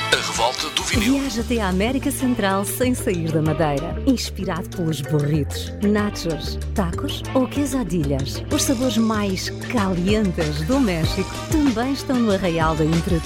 A revolta do vinil. Viaja até à América Central sem sair da Madeira. Inspirado pelos burritos, nachos, tacos ou quesadillas. Os sabores mais calientes do México também estão no Arraial da Intratur.